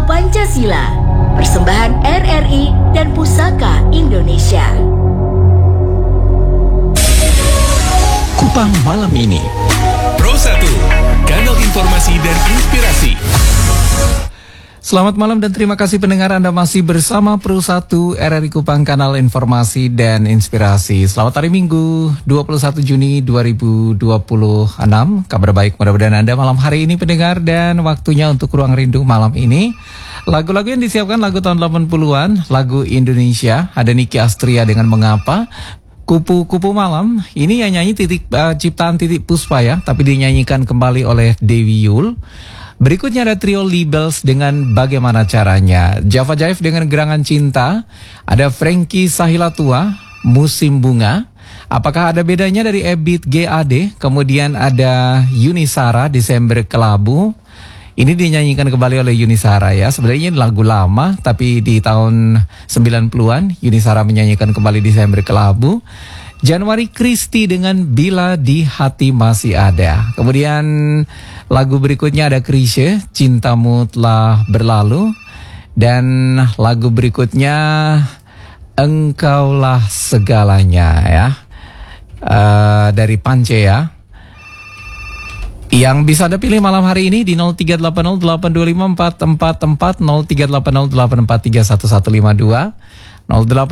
Pancasila. Persembahan RRI dan Pusaka Indonesia. Kupang malam ini. Pro 1, kanal informasi dan inspirasi. Selamat malam dan terima kasih pendengar, Anda masih bersama Pro 1 RRI Kupang, kanal informasi dan inspirasi. Selamat hari Minggu 21 Juni 2026. Kabar baik, mudah-mudahan Anda malam hari ini pendengar, dan waktunya untuk Ruang Rindu malam ini. Lagu-lagu yang disiapkan lagu tahun 80-an, lagu Indonesia. Ada Niki Astria dengan Mengapa. Kupu-kupu malam, ini yang nyanyi ciptaan Titik Puspa ya, tapi dinyanyikan kembali oleh Dewi Yul. Berikutnya ada trio Libels dengan Bagaimana Caranya, Java Jive dengan Gerangan Cinta, ada Frankie Sahilatua, Musim Bunga, Apakah Ada Bedanya dari Ebit GAD, kemudian ada Yunisara, Desember Kelabu. Ini dinyanyikan kembali oleh Yunisara ya. Sebenarnya ini lagu lama, tapi di tahun 90-an Yunisara menyanyikan kembali Desember Kelabu. Januari Kristi dengan Bila di Hati Masih Ada. Kemudian lagu berikutnya ada Krisye, Cintamu Telah Berlalu. Dan lagu berikutnya Engkaulah Segalanya ya, dari Pance ya. Yang bisa Anda pilih malam hari ini di 0380825444, 038084315152,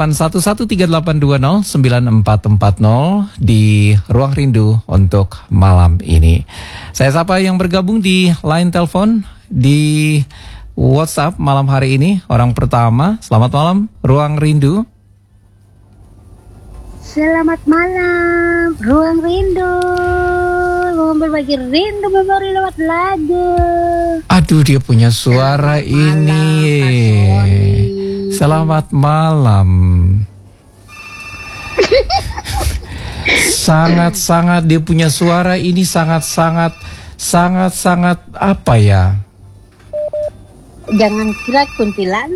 081138209440 di Ruang Rindu untuk malam ini. Saya sapa yang bergabung di line telepon di WhatsApp malam hari ini. Orang pertama, selamat malam Ruang Rindu. Selamat malam Ruang Rindu, mau berbagi rindu memori lewat lagu. Aduh, dia punya suara ini. Selamat malam. Sangat-sangat dia punya suara ini, sangat-sangat apa ya? Jangan kira kuntilanak.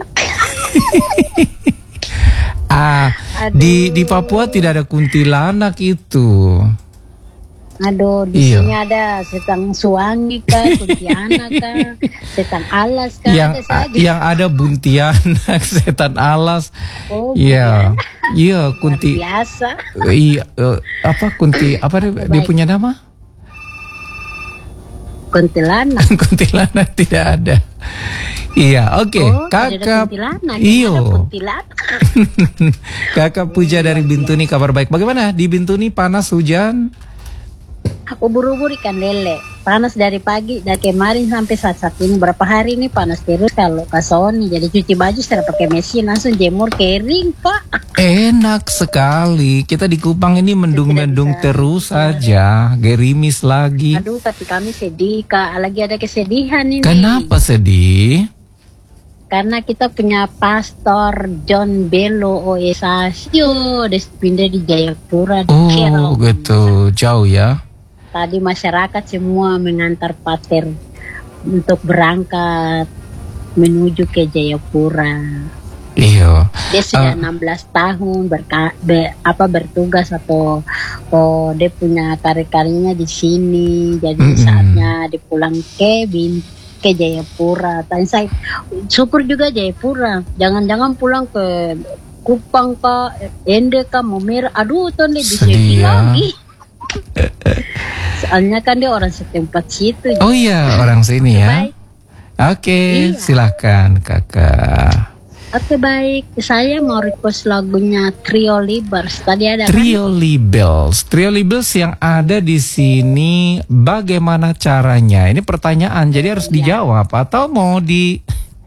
Di Papua tidak ada kuntilanak itu. Aduh, di sini ada Setang Suwangi kah, Kuntilanak kah, Setan Alas kah, yang ada Buntianak, Setan Alas. Oh, iya, kunti. Biasa. Iya, apa dia punya nama? Kuntilanak. Kuntilanak tidak ada. Iya, oke. Kakak, iyo. Kakak Puja dari Bintuni, kabar baik. Bagaimana di Bintuni, panas, hujan? Ubur-ubur ikan lele, panas dari pagi, dari kemarin sampai saat ini. Berapa hari ini panas terus kalau kasoni. Jadi cuci baju setelah pakai mesin, langsung jemur kering Pak. Enak sekali. Kita di Kupang ini mendung-mendung terus saja, gerimis lagi. Aduh, tapi kami sedih Kak, lagi ada kesedihan ini. Kenapa sedih? Karena kita punya Pastor John Bello Oesasio, pindah di Jayapura. Oh gitu, jauh ya. Tadi masyarakat semua mengantar pater untuk berangkat menuju ke Jayapura. Iya. Dia sudah 16 tahun bertugas atau dia punya karir-karirnya di sini. Jadi saatnya dipulang ke Jayapura. Tanya saya, syukur juga Jayapura. Jangan-jangan pulang ke Kupang Kak, Ende Kak, Momera. Aduh, tuh di sini lagi. Soalnya kan dia orang setempat situ. Oh iya, orang sini ya. Oke, silakan Kakak. Oke, baik. Saya mau request lagunya Trio Libels. Tadi ada Trio Libels. Trio Libels yang ada di sini, Bagaimana Caranya? Ini pertanyaan, jadi harus dijawab atau mau di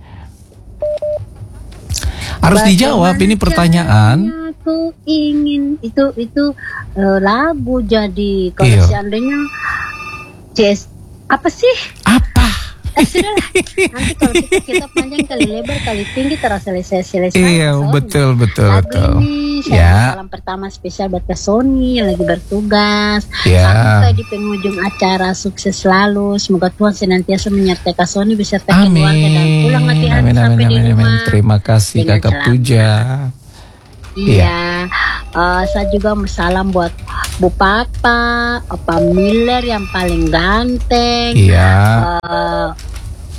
harus dijawab ini pertanyaan. Aku ingin itu lagu jadi kalau seandainya apa sih? Apa? Nanti kalau kita panjang kali lebar kali tinggi terasa selesai. Iya, betul. Lagu ini salam pertama spesial buat Kak Sony yang lagi bertugas. Sampai di penghujung acara, sukses selalu. Semoga Tuhan senantiasa menyertai Kak Sony beserta keluarga dan pulang hati-hati sampai di rumah. Terima kasih Kakak Puja. Iya, saya juga salam buat Bu Papa Miller yang paling ganteng. Iya.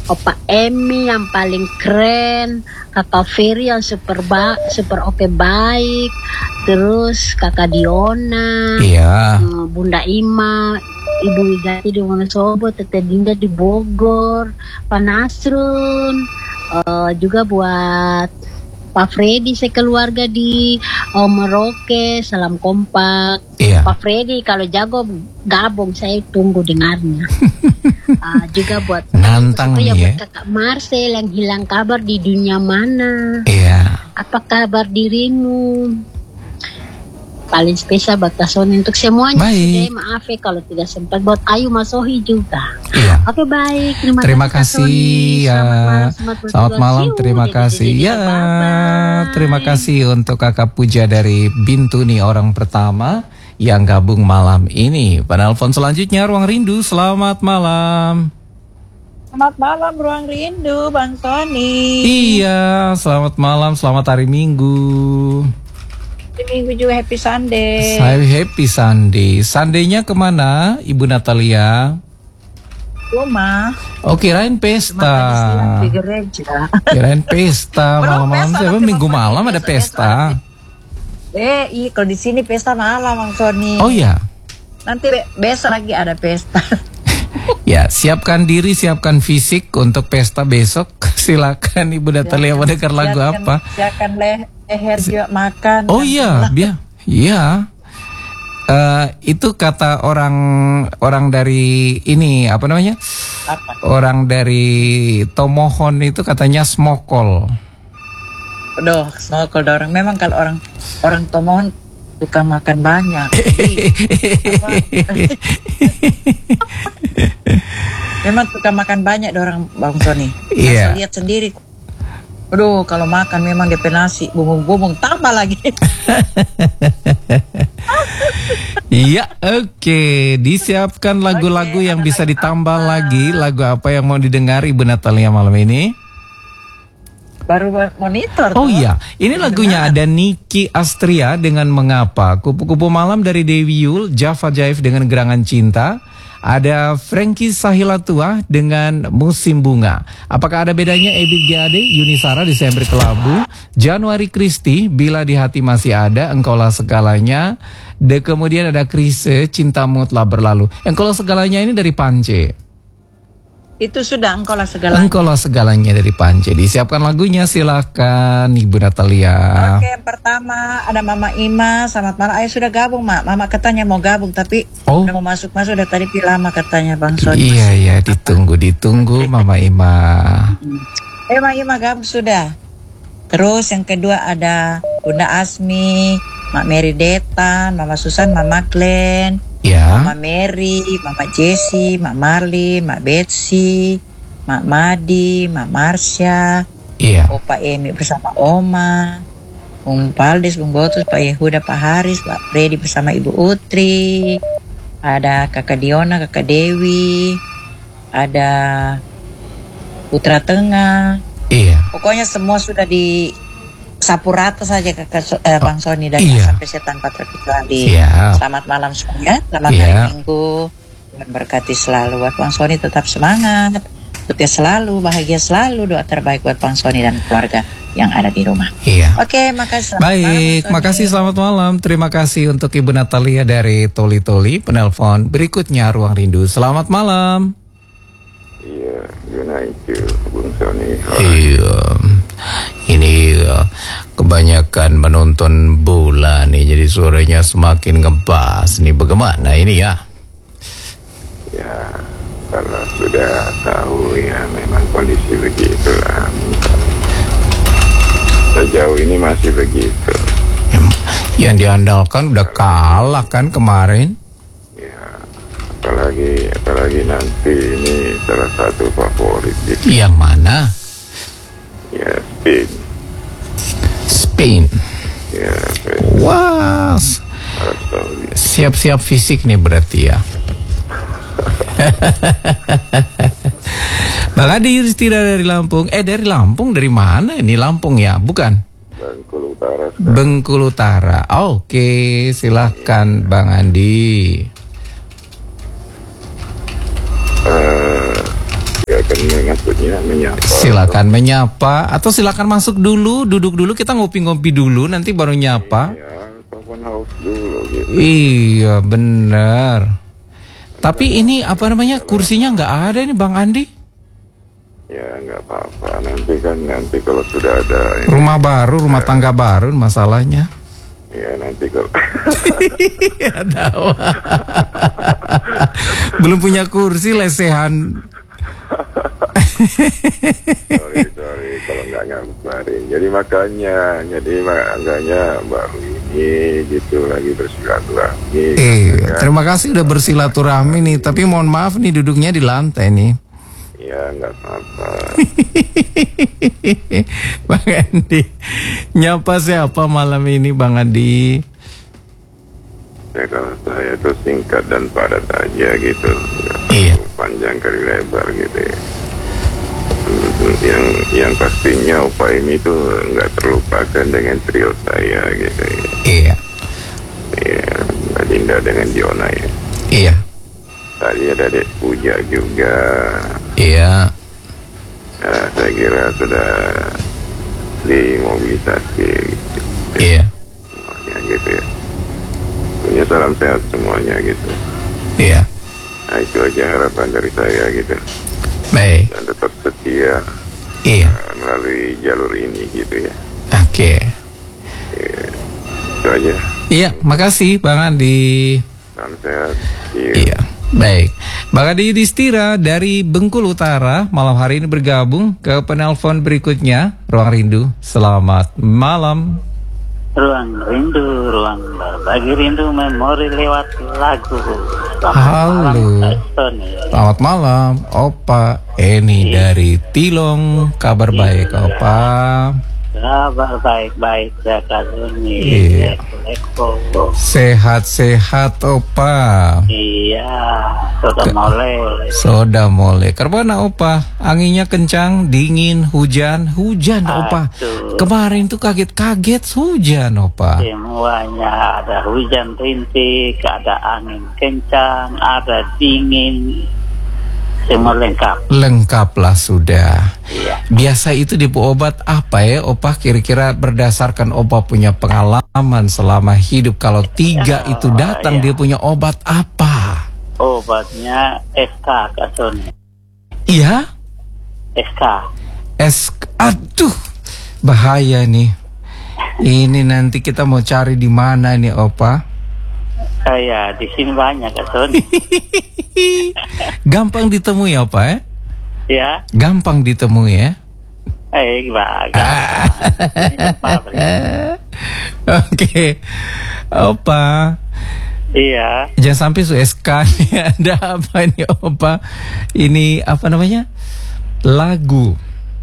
Opa Emi yang paling keren, Kakak Ferry yang super oke baik, terus Kakak Diona, Iya. Bunda Ima, Ibu Wigati di Wonosobo, Tete Dinda di Bogor, Pak Nasrun, juga buat Pak Freddy sekeluarga di Merauke, salam kompak. Iya. Pak Freddy kalau jago gabung, saya tunggu dengarnya. Juga buat Nantang nih ya. buat Kakak Marcel yang hilang kabar di dunia mana. Iya. Apa kabar dirimu? Paling spesial buat Tasoni untuk semuanya. Baik. Sudah, maaf ya kalau tidak sempat buat Ayu Masohi juga. Iya. Oke baik, Terima Kak kasih Sony. ya. Selamat malam, terima kasih ya. Bye-bye. Terima kasih untuk Kakak Puja dari Bintuni, orang pertama yang gabung malam ini. Penelpon selanjutnya Ruang Rindu. Selamat malam. Selamat malam Ruang Rindu, Bang Sony. Iya, selamat malam, selamat hari Minggu. Di minggu juga happy Sunday. Saya happy Sunday. Sundaynya kemana, Ibu Natalia? Rumah. Oh, kirain pesta. Di gereja. Kirain pesta malam-malam. pesta, Siapa nanti minggu malam malam ada pesta? Iya, kalau di sini pesta malam Bang Sony. Oh ya. Nanti besok lagi ada pesta. Ya, siapkan diri, siapkan fisik untuk pesta besok. Silakan Ibu Natalia mau dengar lagu apa? Siapkan leher juga makan. Oh iya, iya. Itu kata orang dari ini apa namanya? Apa? Orang dari Tomohon itu katanya smokol. Aduh, snokol orang. Memang kalau orang Tomohon suka makan banyak. Memang suka makan banyak orang Bang Sony. Iya. Saya lihat sendiri. Aduh, kalau makan memang DP nasi, bumbu-bumbu tambah lagi. Iya, oke. Disiapkan lagu-lagu yang bisa ditambah lagi. Lagu apa yang mau didengar Ibu Natalia malam ini? Baru monitor. Oh tuh. iya, ini lagunya ada Niki Astria dengan Mengapa, Kupu-Kupu Malam dari Dewi Yul, Java Jive dengan Gerangan Cinta, ada Frankie Sahilatua dengan Musim Bunga. Apakah ada bedanya Ebit GAD, Yunisara Desember Kelabu, Januari Kristi, Bila di Hati Masih Ada, Engkaulah Segalanya, kemudian ada Krise, Cintamu Telah Berlalu. Engkaulah Segalanya ini dari Pance. Itu sudah Engkaulah Segalanya. Engkaulah Segalanya dari Pance. Disiapkan lagunya, silakan Ibu Natalia. Oke, yang pertama ada Mama Ima. Selamat malam. Ayo sudah gabung, Mak. Mama katanya mau gabung tapi udah mau masuk udah tadi lama katanya Bang Sony. Iya, ditunggu Mama Ima. Mama Ima gabung sudah. Terus yang kedua ada Bunda Asmi, Mak Mary Detan, Mama Susan, Mama Glenn, Ya. Mama Mary, Mama Jessie, Mak Marlin, Mak Betsy, Mak Madi, Mak Marsha, Iya. Opa Emi bersama Oma, Bung Paldes, Bung Botus, Pak Yehuda, Pak Haris, Pak Freddy bersama Ibu Utri, ada Kakak Diona, Kakak Dewi, ada Putra Tengah. Iya. Pokoknya semua sudah di sapu rata saja Bang Sony dari Iya. sampai setan tanpa terkecuali. Siap. Selamat malam semuanya, selamat Iya. hari Minggu. Tuhan berkati selalu buat Bang Sony, tetap semangat, sukses selalu, bahagia selalu, doa terbaik buat Bang Sony dan keluarga yang ada di rumah. Iya. Oke, makasih. Selamat Baik, malam, Sony. makasih, selamat malam. Terima kasih untuk Ibu Natalia dari Toli-Toli. Penelpon berikutnya Ruang Rindu. Selamat malam. Iya, good night you, Bung Sony. Iya. Ini kebanyakan menonton bola nih, jadi suaranya semakin ngebas nih. Bagaimana ini ya? Ya, kalau sudah tahu ya memang kondisi begitulah. Sejauh ini masih begitu. Yang diandalkan udah kalah kan kemarin? Ya, apalagi nanti ini salah satu favorit gitu. Yang mana? Ya, Spain. Spain. Ya, Wah, Arab Saudi. siap-siap fisik nih berarti ya. Bang Adi Yudhistira dari Lampung. Dari Lampung, dari mana ini? Lampung ya? Bukan? Bengkulu Utara. Bengkulu Utara. Oke, silahkan Bang Andi. silakan maksudnya menyapa. Silakan menyapa atau silakan masuk dulu, duduk dulu, kita ngopi-ngopi dulu, nanti baru nyapa. Ya, open house dulu gitu. Iya, benar. Tapi ini apa namanya, kursinya nggak ada nih Bang Andi. Ya nggak apa-apa, nanti kalau sudah ada Rumah baru, rumah tangga baru masalahnya. ya nanti kalau Ya, tahu. Belum punya kursi, lesehan. sorry kalau nggak ngabarin. Jadi makanya baru ini gitu lagi bersilaturahmi. Iya, terima kasih udah bersilaturahmi nih. Tapi mohon maaf nih, duduknya di lantai nih. Ya nggak apa-apa. Bang Andi, nyapa siapa malam ini Bang Andi? Ya kalau saya itu singkat dan padat aja gitu. Iya. Panjang kali lebar gitu ya. Yang pastinya upaya ini tuh nggak terlupakan dengan trio saya gitu ya. Iya. Iya, Mbak Dinda dengan Diona ya. Iya. Tadi ada Dek Puja juga. Iya. Nah, saya kira sudah dimobilisasi gitu. Iya. Semuanya gitu ya. Punya salam sehat semuanya gitu. Iya. Nah itu aja harapan dari saya gitu. Baik. Dan tetap setia Iya. melalui jalur ini gitu ya. Oke. Itu aja. Iya, makasih Bang Andi. Salam sehat. Iya. Baik, Bang Adi Yudhistira dari Bengkulu Utara malam hari ini bergabung ke penelpon berikutnya. Ruang Rindu, selamat malam. Ruang rindu, ruang berbagi rindu, memori lewat lagu. Halo. Tony. Selamat malam, Opa Eni dari Tilong. Kabar baik, Opa? Kabar baik-baik, Jaka Tony. Iya. Sehat-sehat, Opa. Iya, sudah mulai. Sudah mulai. Kerbana, Opa? Anginnya kencang, dingin, hujan, Opa. Kemarin tuh kaget-kaget hujan, Opa. Semuanya ada hujan rintik, ada angin kencang, ada dingin. Semua lengkap. Lengkaplah sudah. Iya. Biasa itu di obat apa ya, Opa? Kira-kira berdasarkan Opa punya pengalaman selama hidup, kalau 3 itu datang, dia punya obat apa? Obatnya SK, Kak Sony. Iya? SK. Aduh, bahaya nih. Ini nanti kita mau cari di mana nih, Opa? Saya di sini banyak, Kak Sony. Gampang ditemui, Opa ya? Ya. Gampang ditemui ya? Bagus. Oke, Opa. Iya. Jangan sampai SK nih. Ada apa nih, Opa? Ini apa namanya? Lagu.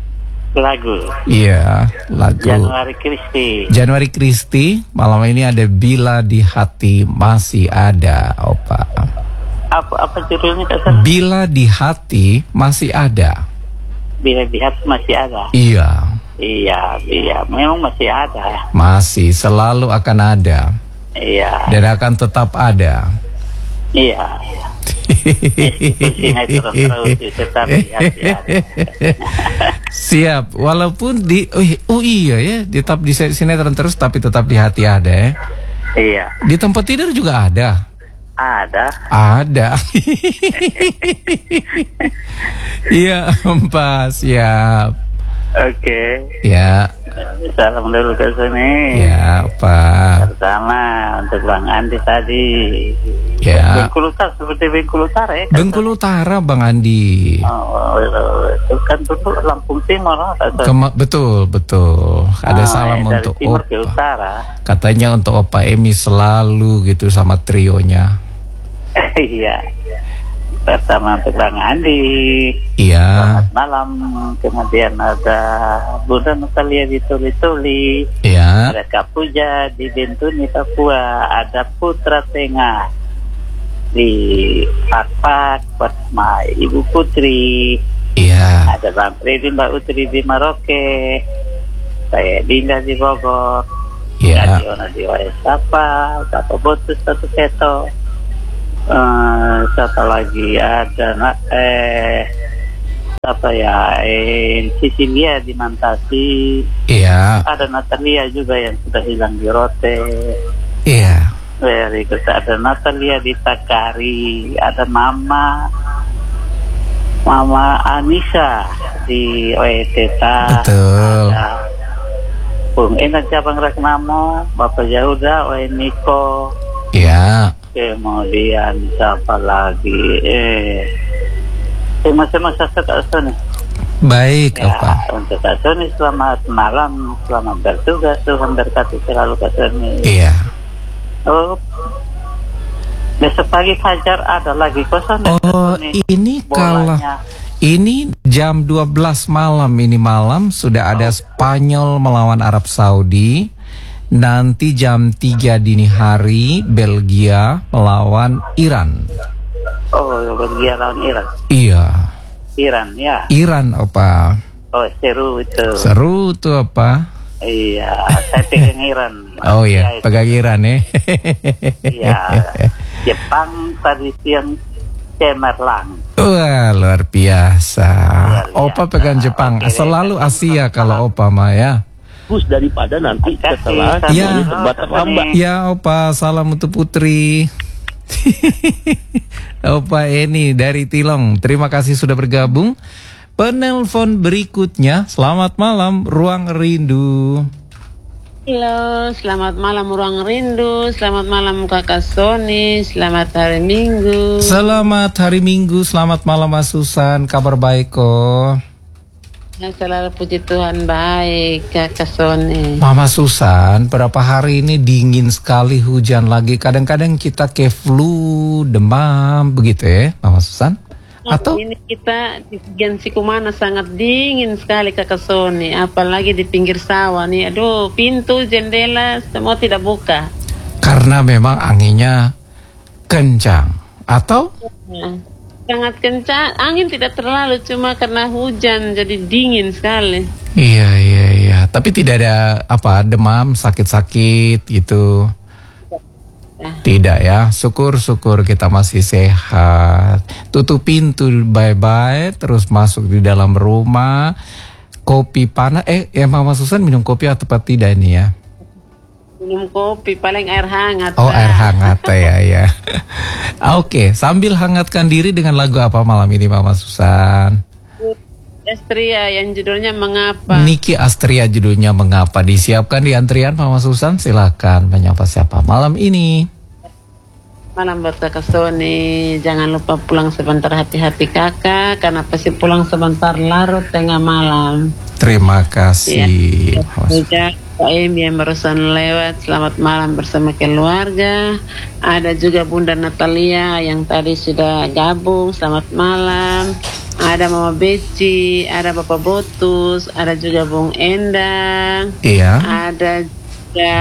Iya, lagu Januari Kristi. Malam ini ada Bila di Hati Masih Ada, Opa. Apa judulnya, Kak? Bila di Hati Masih Ada. Bila di Hati Masih Ada. Iya, memang masih ada. Masih, selalu akan ada. Iya. Dan akan tetap ada. Iya. Siap, walaupun iya ya, tetap di sinetron terus tapi tetap di hati ada ya. Iya. Di tempat tidur juga ada. Ada. Iya, Pak, siap. Oke. Ya. Salam dulu ke sini. Ya, Pak. Pertama untuk Bang Andi tadi. Ya. Bengkulu Utara, seperti Bengkulu Utara ya. Bengkulu Utara, Bang Andi. Itu kan dulu Lampung Timur. Betul. Ada salam untuk timur Opa. ke utara. Katanya untuk Opa Emi selalu gitu sama trionya. Iya. Pertama untuk Bang Andi. Iya. Selamat malam. Kemudian ada Bunda Natalia di Tuli-Tuli. Iya. Ada Kapuja di Bentuni, Papua. Ada Putra Tengah di Pakpak, Fatma Ibu Putri. Iya. Ada Bang Freddy, Mbak Utri di Maroke. Saya Dinda di Bogor. Iya. Diona di Waisapa. Satu Botus, satu Seto. Satu lagi ada apa ya, Sicilia di Mantasi. Iya. Ada Natalia juga yang sudah hilang di Rote. Iya. Very good. Ada Natalia di Takari. Ada Mama Anissa di Oeteta. Betul. Ada Bung Enak Cabang Ragnamo, Bapak Yahuda, Niko. Iya. Kemudian siapa lagi? Masa-masa Kak Sony. Baik, Ya, Opa. untuk Kak Sony selamat malam, selamat bertugas, Tuhan berkati selalu Kak Sony. Iya. Oh, besok pagi Fajar ada lagi kosan. Oh, ini kalau ini jam 12 malam, ini malam sudah ada Spanyol melawan Arab Saudi. Nanti jam 3 dini hari Belgia melawan Iran. Oh, Belgia lawan Iran. Iya. Iran ya. Iran, Opa. Oh, seru itu. Seru tuh, Opa. Iya, saya pegang Iran. Oh iya, Ya, pegang Iran ya. Iya. Jepang tadi siang cemerlang. Wah, luar biasa. Luar biasa. Opa pegang Jepang. Oke, Selalu Asia kalau Opa mah ya. Daripada nanti setelah Ya. terlambat. Ya, Opa, salam untuk Putri. Opa Eni dari Tilong, terima kasih sudah bergabung. Penelpon berikutnya, selamat malam Ruang Rindu. Halo, selamat malam Ruang Rindu, selamat malam Kakak Sony, selamat hari Minggu. Selamat hari Minggu, selamat malam Mas Susan, kabar baik kok. Ya, selalu puji Tuhan baik Kakak Sony. Mama Susan, berapa hari ini dingin sekali, hujan lagi. Kadang-kadang kita kayak flu, demam, begitu ya, Mama Susan? Atau ini kita di bagian Sikumana sangat dingin sekali Kakak Sony, apalagi di pinggir sawah nih. Aduh, pintu, jendela semua tidak buka. karena memang anginnya kencang, atau? Ya, sangat kencang, angin tidak terlalu, cuma karena hujan jadi dingin sekali. Iya. Tapi tidak ada apa demam, sakit-sakit gitu. Tidak ya, syukur kita masih sehat. Tutup pintu baik-baik, terus masuk di dalam rumah. Kopi panas, Mama Susan minum kopi atau tidak ini ya? Minum kopi, paling air hangat. Oh, air hangat ya. Oke, sambil hangatkan diri dengan lagu apa malam ini Mama Susan? Astria yang judulnya Mengapa. Niki Astria judulnya Mengapa. Disiapkan di antrian Mama Susan, silakan menyapa siapa malam ini. Malam buat Kakak Sony, jangan lupa pulang sebentar, hati-hati kakak, karena pasti pulang sebentar larut tengah malam. Terima kasih. Ya. Pak Emi yang barusan lewat, selamat malam bersama keluarga. Ada juga Bunda Natalia yang tadi sudah gabung, selamat malam. Ada Mama Beci, ada Bapak Botus, ada juga Bung Endang. Iya. Ada juga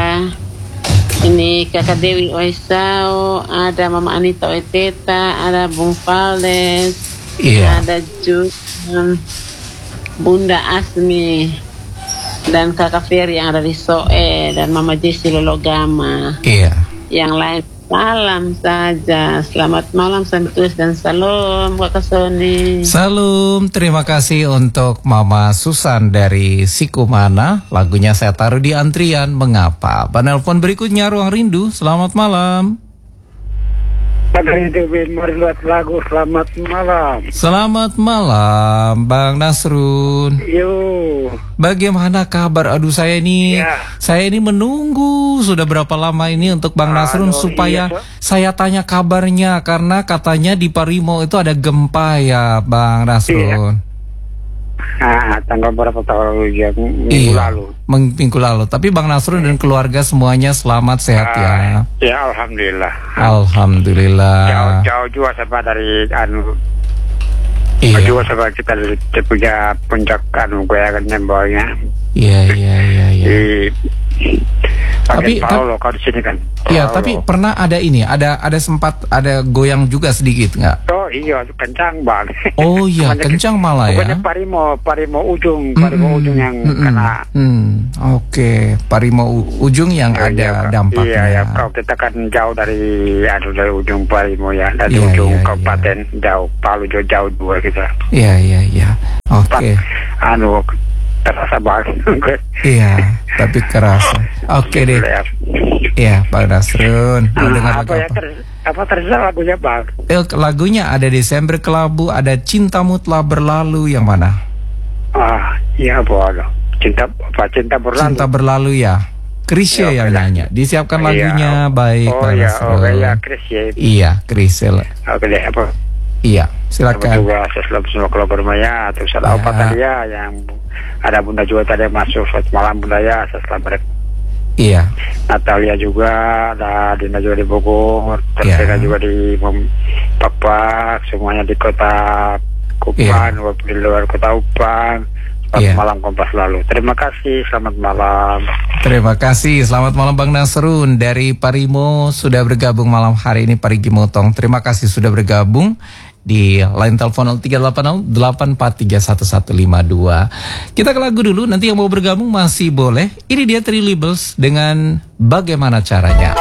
ini Kakak Dewi Oesau, ada Mama Anita Oeteta, ada Bung Valdes, Iya. ada juga Bunda Asmi dan Kakak Ferry yang ada di Soe dan Mama Jesi Lologama. Iya. Yang lain salam saja. Selamat malam, santuis dan salam Kakak Sony. Salam, terima kasih untuk Mama Susan dari Sikumana. Lagunya saya taruh di antrian, Mengapa. Penelpon berikutnya Ruang Rindu, selamat malam. Lagu selamat malam. Selamat malam, Bang Nasrun. Yo. Bagaimana kabar? Aduh, saya ini menunggu sudah berapa lama ini untuk Bang Nasrun supaya saya tanya kabarnya, karena katanya di Parimo itu ada gempa ya, Bang Nasrun. Tanggal berapa tahun minggu lalu. Minggu lalu. Tapi Bang Nasrun dan keluarga semuanya selamat sehat ya. Ya, alhamdulillah. Alhamdulillah. Jauh juga sampai dari Iya. juga sampai kita punya puncak goyangan bawahnya. Iya. Tapi Paolo kalau di sini kan. Iya, tapi pernah ada ini, ada sempat ada goyang juga sedikit nggak? Oh iya, kencang bang. Oh iya, kencang malah ya. Pokoknya Parimo ujung yang kena. Oke, Parimo ujung yang ada dampaknya. Iya, ya. Kalau kita kan jauh dari ujung Parimo ya, dari ujung kabupaten jauh, Palu jauh dua kita. Iya. Oke. Terasa banget. Iya, tapi kerasa. Oke deh. Iya, Pak Nasrun. Mau dengar lagu apa terserah lagunya Bang? Lagunya ada Desember Kelabu, ada Cintamu Telah Berlalu, yang mana? Iya boleh. Cinta berlalu. Cinta berlalu ya. Krisye yang nanya. Disiapkan lagunya, baik Pak Nasrun. Iya, Krisye. Oke deh, apa? Iya, silakan. Juga selamat semua keluarga Maya atau salah apa tadi ya yang ada Bunda juga tadi masuk. Selamat malam Bunda ya, selamat. Iya. Natalia juga, ada Dina juga di Bogor, Terpena juga di Papak, semuanya di kota Kupang, di luar kota Kupang. Selamat malam Kompas Lalu. Terima kasih, selamat malam. Terima kasih, selamat malam Bang Nasrun. Dari Parimo sudah bergabung malam hari ini, Parigi Motong. Terima kasih sudah bergabung di line telepon 038084311152. Kita ke lagu dulu, nanti yang mau bergabung masih boleh. Ini dia Three Labels dengan Bagaimana Caranya.